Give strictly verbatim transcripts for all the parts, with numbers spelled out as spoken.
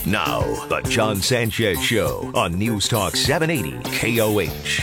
Now, the John Sanchez Show on News Talk seven eighty K O H.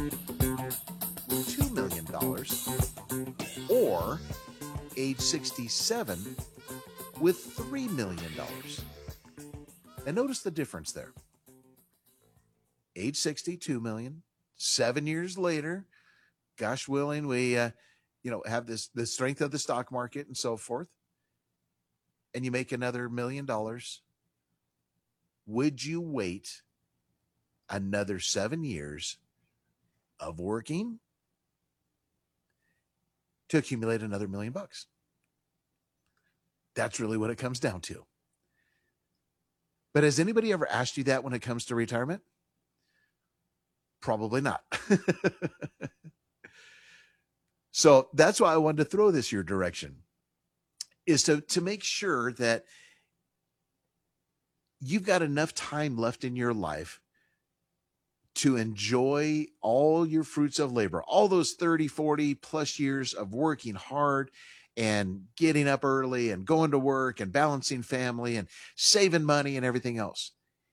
two million dollars or age sixty-seven with three million dollars. And notice the difference there. Age sixty, two million dollars. Seven years later, gosh willing, we uh, you know, have this the strength of the stock market and so forth. And you make another million dollars. Would you wait another seven years of working to accumulate another million bucks? That's really what it comes down to. But has anybody ever asked you that when it comes to retirement? Probably not. So that's why I wanted to throw this your direction, is to, to make sure that you've got enough time left in your life to enjoy all your fruits of labor, all those thirty, forty plus years of working hard and getting up early and going to work and balancing family and saving money and everything else.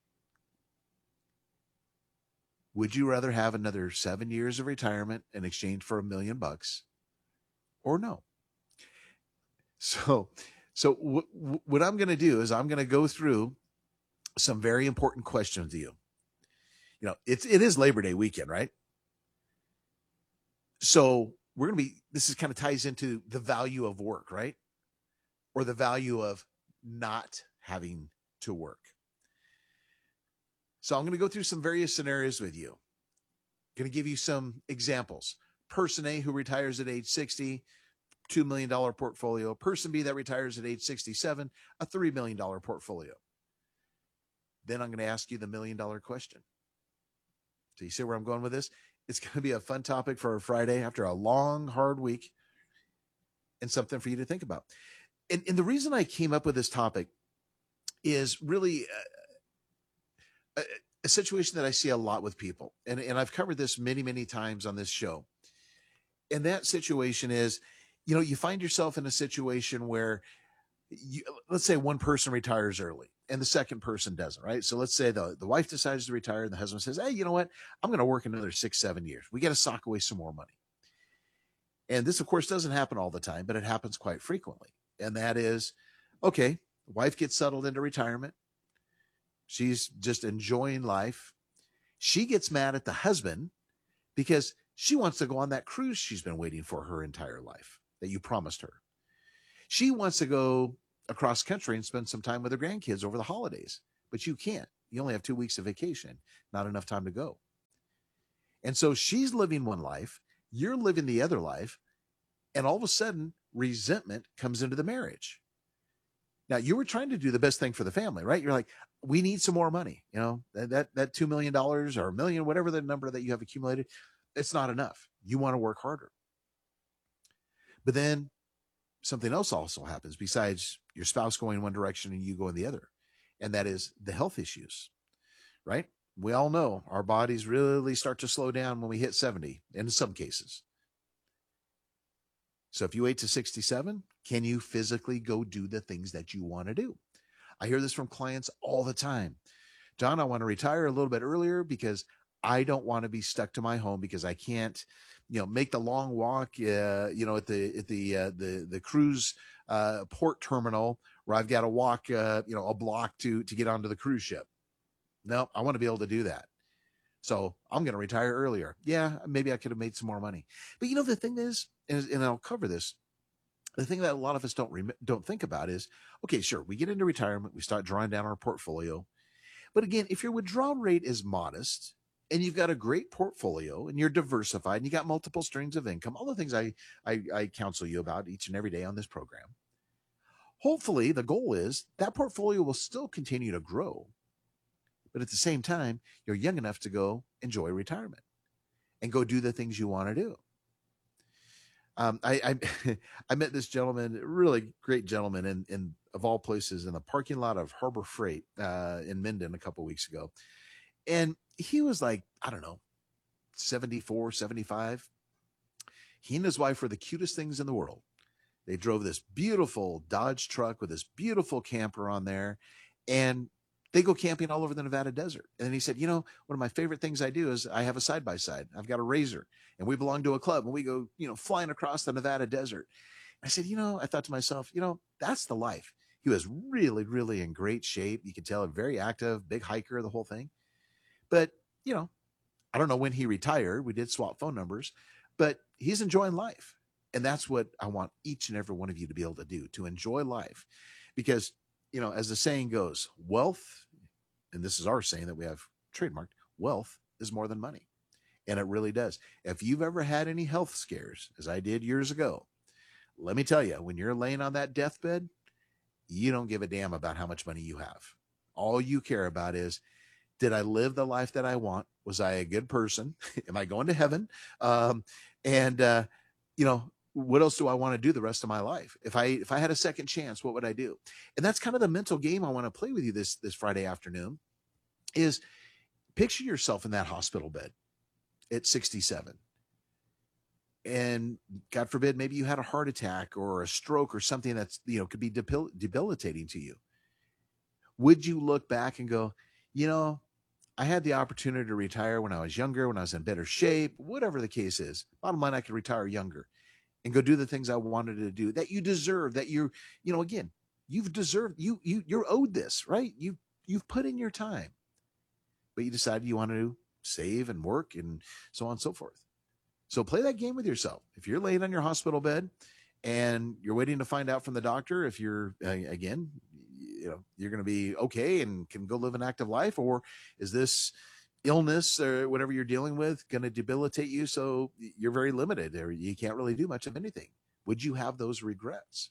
Would you rather have another seven years of retirement in exchange for a million bucks or no? So, so w- w- what I'm going to do is I'm going to go through some very important questions to you. You know, it's, it is Labor Day weekend, right? So we're going to be, this is kind of ties into the value of work, right? Or the value of not having to work. So I'm going to go through some various scenarios with you. I'm going to give you some examples. Person A who retires at age sixty, two million dollars portfolio. Person B that retires at age sixty-seven, a three million dollars portfolio. Then I'm going to ask you the million dollar question. So you see where I'm going with this? It's going to be a fun topic for a Friday after a long, hard week and something for you to think about. And, and the reason I came up with this topic is really a, a, a situation that I see a lot with people. And, and I've covered this many, many times on this show. And that situation is, you know, you find yourself in a situation where you, let's say one person retires early and the second person doesn't, right? So let's say the, the wife decides to retire and the husband says, hey, you know what? I'm going to work another six, seven years. We got to sock away some more money. And this, of course, doesn't happen all the time, but it happens quite frequently. And that is, okay, the wife gets settled into retirement. She's just enjoying life. She gets mad at the husband because she wants to go on that cruise she's been waiting for her entire life that you promised her. She wants to go across country and spend some time with her grandkids over the holidays, but you can't. You only have two weeks of vacation, not enough time to go. And so she's living one life, you're living the other life, and all of a sudden resentment comes into the marriage. Now, you were trying to do the best thing for the family, right? You're like, we need some more money. You know, that that, that two million dollars or a million, whatever the number that you have accumulated, it's not enough. You want to work harder. But then something else also happens besides your spouse going one direction and you going the other. And that is the health issues, right? We all know our bodies really start to slow down when we hit seventy in some cases. So if you wait to sixty-seven, can you physically go do the things that you want to do? I hear this from clients all the time. John, I want to retire a little bit earlier because I don't want to be stuck to my home because I can't, you know, make the long walk, uh, you know, at the, at the, uh, the, the cruise, uh, port terminal where I've got to walk, uh, you know, a block to, to get onto the cruise ship. No, I want to be able to do that. So I'm going to retire earlier. Yeah, maybe I could have made some more money. But you know, the thing is, and, and I'll cover this, the thing that a lot of us don't, rem- don't think about is, okay, sure, we get into retirement, we start drawing down our portfolio. But again, if your withdrawal rate is modest, and you've got a great portfolio and you're diversified and you got multiple streams of income, all the things I, I, I counsel you about each and every day on this program. Hopefully the goal is that portfolio will still continue to grow, but at the same time, you're young enough to go enjoy retirement and go do the things you want to do. Um, I, I, I met this gentleman, really great gentleman in, in of all places in the parking lot of Harbor Freight uh, in Minden a couple of weeks ago. And he was like, I don't know, seventy-four, seventy-five. He and his wife were the cutest things in the world. They drove this beautiful Dodge truck with this beautiful camper on there. And They go camping all over the Nevada desert. And then he said, you know, one of my favorite things I do is I have a side-by-side. I've got a Razor, and we belong to a club, and we go, you know, flying across the Nevada desert. I said, you know, I thought to myself, you know, that's the life. He was really, really in great shape. You could tell, very active, big hiker, the whole thing. But, you know, I don't know when he retired. We did swap phone numbers, but he's enjoying life. And that's what I want each and every one of you to be able to do, to enjoy life. Because, you know, as the saying goes, wealth, and this is our saying that we have trademarked, wealth is more than money. And it really does. If you've ever had any health scares, as I did years ago, let me tell you, when you're laying on that deathbed, you don't give a damn about how much money you have. All you care about is, did I live the life that I want? Was I a good person? Am I going to heaven? Um, and, uh, you know, what else do I want to do the rest of my life? If I if I had a second chance, what would I do? And that's kind of the mental game I want to play with you this this Friday afternoon, is picture yourself in that hospital bed at sixty-seven. And God forbid, maybe you had a heart attack or a stroke or something that's, you know, could be debil- debilitating to you. Would you look back and go, you know, I had the opportunity to retire when I was younger, when I was in better shape, whatever the case is. Bottom line, I could retire younger and go do the things I wanted to do that you deserve, that you're, you know, again, you've deserved, you, you, you're owed this, right? You, you've put in your time, but you decided you want to save and work and so on and so forth. So play that game with yourself. If you're laying on your hospital bed and you're waiting to find out from the doctor if you're, uh, again, you know, you're going to be okay and can go live an active life, or is this illness or whatever you're dealing with going to debilitate you so you're very limited or you can't really do much of anything? Would you have those regrets?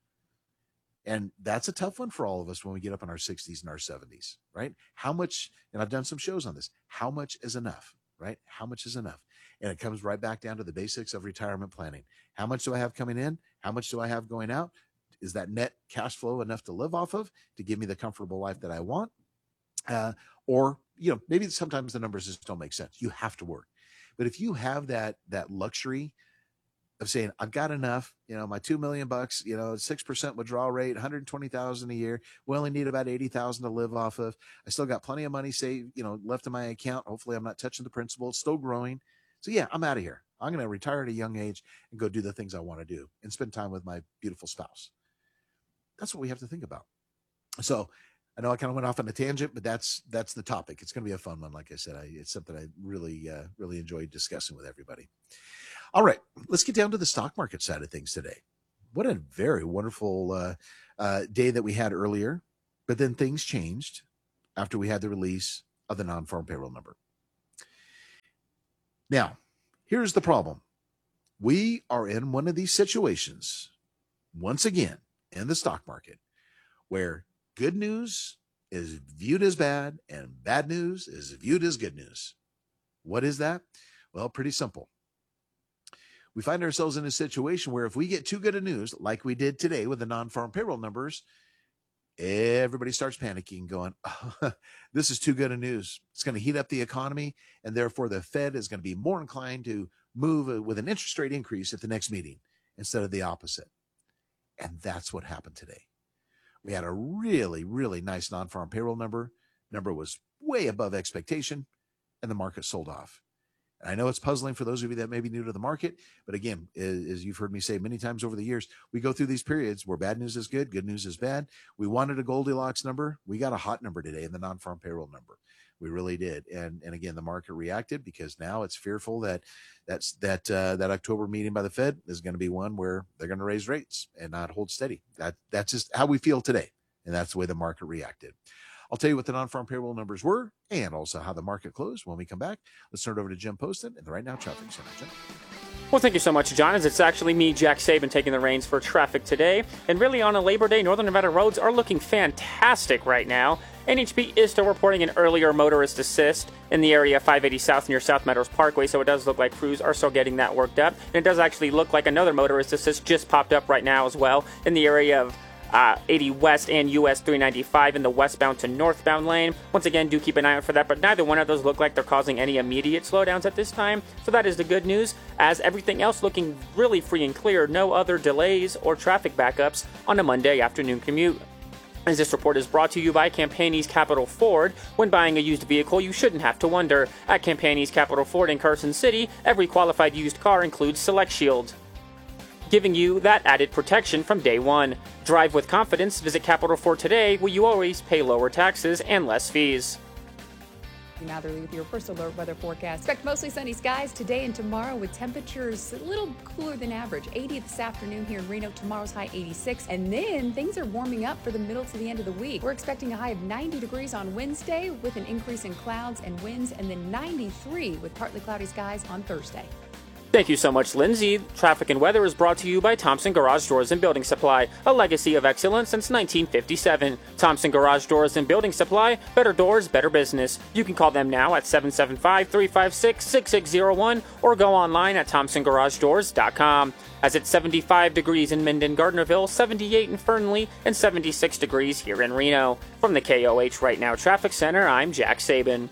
And that's a tough one for all of us when we get up in our sixties and our seventies, right? How much, and I've done some shows on this, how much is enough, right? How much is enough? And it comes right back down to the basics of retirement planning. How much do I have coming in? How much do I have going out? Is that net cash flow enough to live off of to give me the comfortable life that I want? Uh, or, you know, maybe sometimes the numbers just don't make sense. You have to work. But if you have that, that luxury of saying, I've got enough, you know, my two million bucks, you know, six percent withdrawal rate, one hundred twenty thousand a year. We only need about eighty thousand to live off of. I still got plenty of money saved, you know, left in my account. Hopefully I'm not touching the principal. It's still growing. So yeah, I'm out of here. I'm going to retire at a young age and go do the things I want to do and spend time with my beautiful spouse. That's what we have to think about. So I know I kind of went off on a tangent, but that's that's the topic. It's going to be a fun one. Like I said, I, it's something I really, uh, really enjoyed discussing with everybody. All right, let's get down to the stock market side of things today. What a very wonderful uh, uh, day that we had earlier, but then things changed after we had the release of the non-farm payroll number. Now, here's the problem. We are in one of these situations, once again, in the stock market, where good news is viewed as bad and bad news is viewed as good news. What is that? Well, pretty simple. We find ourselves in a situation where if we get too good of news, like we did today with the non-farm payroll numbers, everybody starts panicking, going, oh, this is too good of news. It's going to heat up the economy, and therefore the Fed is going to be more inclined to move with an interest rate increase at the next meeting instead of the opposite. And that's what happened today. We had a really, really nice non-farm payroll number. Number was way above expectation, and the market sold off. And I know it's puzzling for those of you that may be new to the market, but again, as you've heard me say many times over the years, we go through these periods where bad news is good, good news is bad. We wanted a Goldilocks number. We got a hot number today in the non-farm payroll number. We really did. And and again, the market reacted because now it's fearful that that's that uh, that October meeting by the Fed is going to be one where they're going to raise rates and not hold steady. That that's just how we feel today. And that's the way the market reacted. I'll tell you what the non-farm payroll numbers were and also how the market closed when we come back. Let's turn it over to Jim Poston in the Right Now Traffic Center. Jim? Well, thank you so much, John, as it's actually me, Jack Saban, taking the reins for traffic today. And really, on a Labor Day, Northern Nevada roads are looking fantastic right now. N H B is still reporting an earlier motorist assist in the area five eighty South near South Meadows Parkway, so it does look like crews are still getting that worked up. And it does actually look like another motorist assist just popped up right now as well in the area of Uh, eighty West and U S three ninety-five in the westbound to northbound lane. Once again, do keep an eye out for that, but neither one of those look like they're causing any immediate slowdowns at this time. So that is the good news, as everything else looking really free and clear. No other delays or traffic backups on a Monday afternoon commute. As this report is brought to you by Campani's Capital Ford. When buying a used vehicle, you shouldn't have to wonder. At Campani's Capital Ford in Carson City, every qualified used car includes Select Shield, giving you that added protection from day one. Drive with confidence. Visit Capital Ford today, where you always pay lower taxes and less fees. Matherly with your first alert weather forecast. Expect mostly sunny skies today and tomorrow with temperatures a little cooler than average. eighty this afternoon here in Reno. Tomorrow's high eighty-six. And then things are warming up for the middle to the end of the week. We're expecting a high of ninety degrees on Wednesday with an increase in clouds and winds, and then ninety-three with partly cloudy skies on Thursday. Thank you so much, Lindsay. Traffic and weather is brought to you by Thompson Garage Doors and Building Supply, a legacy of excellence since nineteen fifty-seven. Thompson Garage Doors and Building Supply, better doors, better business. You can call them now at seven seven five, three five six, six six zero one or go online at thompson garage doors dot com. As it's seventy-five degrees in Minden, Gardnerville, seventy-eight in Fernley, and seventy-six degrees here in Reno. From the K O H Right Now Traffic Center, I'm Jack Sabin.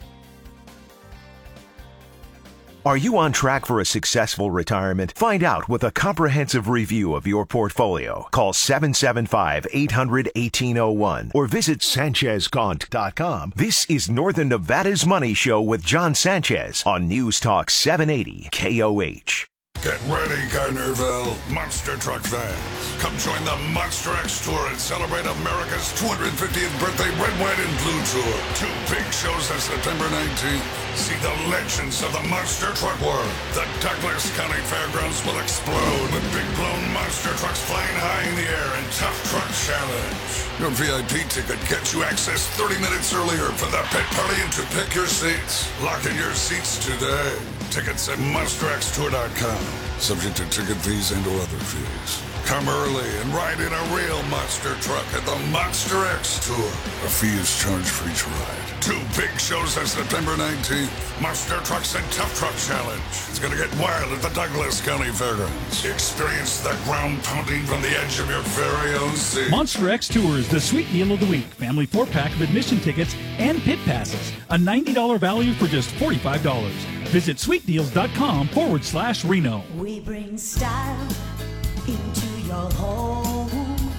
Are you on track for a successful retirement? Find out with a comprehensive review of your portfolio. Call seven seven five, eight hundred, eighteen oh one or visit sanchez gaunt dot com. This is Northern Nevada's Money Show with John Sanchez on News Talk seven eighty K O H. Get ready, Gardnerville Monster Truck fans. Come join the Monster X Tour and celebrate America's two hundred fiftieth birthday Red, White, and Blue Tour. Two big shows on September nineteenth. See the legends of the Monster Truck World. The Douglas County Fairgrounds will explode with big blown monster trucks flying high in the air and Tough Truck Challenge. Your V I P ticket gets you access thirty minutes earlier for the pit party and to pick your seats. Lock in your seats today. Tickets at monster x tour dot com. Subject to ticket fees and or other fees. Come early and ride in a real monster truck at the Monster X Tour. A fee is charged for each ride. Two big shows on September nineteenth. Monster Trucks and Tough Truck Challenge. It's going to get wild at the Douglas County Fairgrounds. Experience the ground pounding from the edge of your very own seat. Monster X Tour is the sweet deal of the week. Family four-pack of admission tickets and pit passes. A ninety dollars value for just forty-five dollars. Visit sweetdeals.com forward slash Reno. We bring style into your home.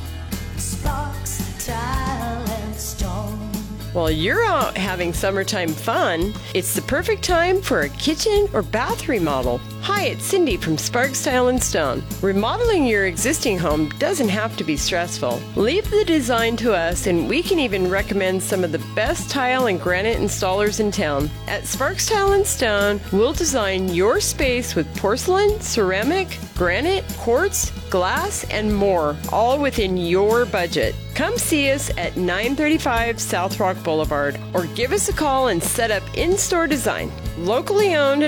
Sparks, tile, and stone. While you're out having summertime fun, it's the perfect time for a kitchen or bath remodel. Hi, it's Cindy from Sparks Tile and Stone. Remodeling your existing home doesn't have to be stressful. Leave the design to us and we can even recommend some of the best tile and granite installers in town. At Sparks Tile and Stone, we'll design your space with porcelain, ceramic, granite, quartz, glass, and more, all within your budget. Come see us at nine thirty-five South Rock Boulevard or give us a call and set up in-store design. Locally owned and